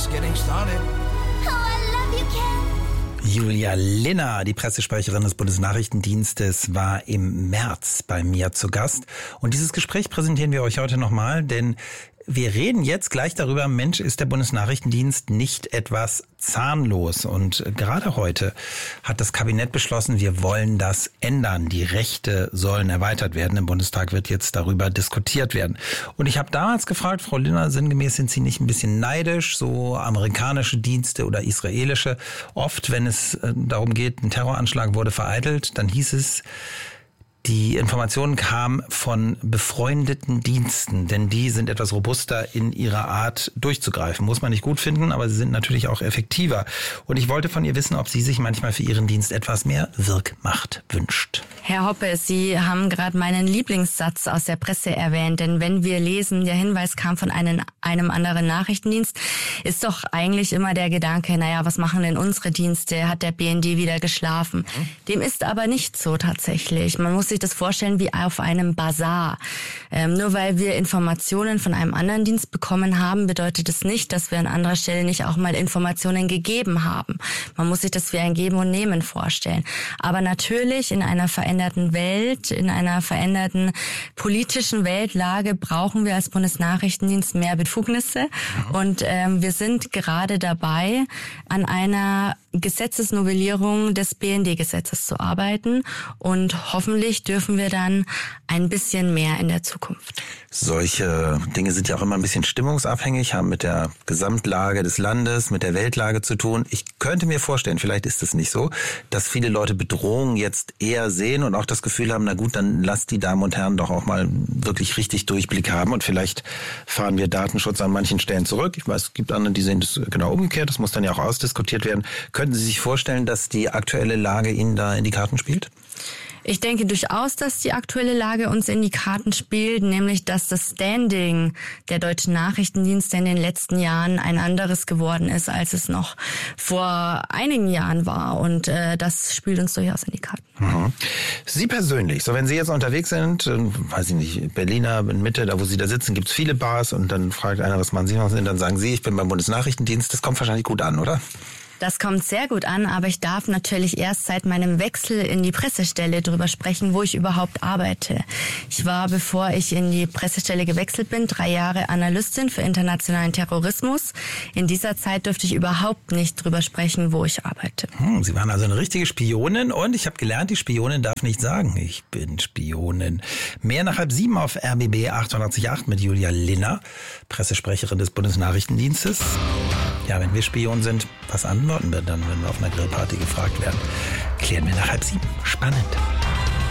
just getting started. Oh, I love you, Ken. Julia Linner, die Pressesprecherin des Bundesnachrichtendienstes, war im März bei mir zu Gast. Und dieses Gespräch präsentieren wir euch heute nochmal, denn wir reden jetzt gleich darüber, Mensch, ist der Bundesnachrichtendienst nicht etwas zahnlos? Und gerade heute hat das Kabinett beschlossen, wir wollen das ändern. Die Rechte sollen erweitert werden. Im Bundestag wird jetzt darüber diskutiert werden. Und ich habe damals gefragt, Frau Linner, sinngemäß, sind Sie nicht ein bisschen neidisch, so amerikanische Dienste oder israelische? Oft, wenn es darum geht, ein Terroranschlag wurde vereitelt, dann hieß es, die Informationen kamen von befreundeten Diensten, denn die sind etwas robuster in ihrer Art durchzugreifen. Muss man nicht gut finden, aber sie sind natürlich auch effektiver. Und ich wollte von ihr wissen, ob sie sich manchmal für ihren Dienst etwas mehr Wirkmacht wünscht. Herr Hoppe, Sie haben gerade meinen Lieblingssatz aus der Presse erwähnt, denn wenn wir lesen, der Hinweis kam von einem anderen Nachrichtendienst, ist doch eigentlich immer der Gedanke, naja, was machen denn unsere Dienste? Hat der BND wieder geschlafen? Dem ist aber nicht so tatsächlich. Man muss sich das vorstellen wie auf einem Basar. Nur weil wir Informationen von einem anderen Dienst bekommen haben, bedeutet es nicht, dass wir an anderer Stelle nicht auch mal Informationen gegeben haben. Man muss sich das wie ein Geben und Nehmen vorstellen. Aber natürlich in einer veränderten Welt, in einer veränderten politischen Weltlage brauchen wir als Bundesnachrichtendienst mehr Befugnisse. Und wir sind gerade dabei, an einer Gesetzesnovellierung des BND-Gesetzes zu arbeiten und hoffentlich dürfen wir dann ein bisschen mehr in der Zukunft. Solche Dinge sind ja auch immer ein bisschen stimmungsabhängig, haben mit der Gesamtlage des Landes, mit der Weltlage zu tun. Ich könnte mir vorstellen, vielleicht ist es nicht so, dass viele Leute Bedrohungen jetzt eher sehen und auch das Gefühl haben, na gut, dann lasst die Damen und Herren doch auch mal wirklich richtig Durchblick haben und vielleicht fahren wir Datenschutz an manchen Stellen zurück. Ich weiß, es gibt andere, die sehen das genau umgekehrt, das muss dann ja auch ausdiskutiert werden. Könnten Sie sich vorstellen, dass die aktuelle Lage Ihnen da in die Karten spielt? Ich denke durchaus, dass die aktuelle Lage uns in die Karten spielt, nämlich dass das Standing der deutschen Nachrichtendienste in den letzten Jahren ein anderes geworden ist, als es noch vor einigen Jahren war. Und das spielt uns durchaus in die Karten. Mhm. Sie persönlich, so wenn Sie jetzt unterwegs sind, weiß ich nicht, Berliner in Mitte, da wo Sie da sitzen, gibt's viele Bars und dann fragt einer, was machen Sie noch? Und dann sagen Sie, ich bin beim Bundesnachrichtendienst. Das kommt wahrscheinlich gut an, oder? Das kommt sehr gut an, aber ich darf natürlich erst seit meinem Wechsel in die Pressestelle darüber sprechen, wo ich überhaupt arbeite. Ich war, bevor ich in die Pressestelle gewechselt bin, 3 Jahre Analystin für internationalen Terrorismus. In dieser Zeit dürfte ich überhaupt nicht drüber sprechen, wo ich arbeite. Sie waren also eine richtige Spionin und ich habe gelernt, die Spionin darf nicht sagen, ich bin Spionin. Mehr nach 6:30 auf RBB 88.8 mit Julia Linner, Pressesprecherin des Bundesnachrichtendienstes. Ja, wenn wir Spion sind, was antworten wir dann, wenn wir auf einer Grillparty gefragt werden? Klären wir nach 6:30. Spannend.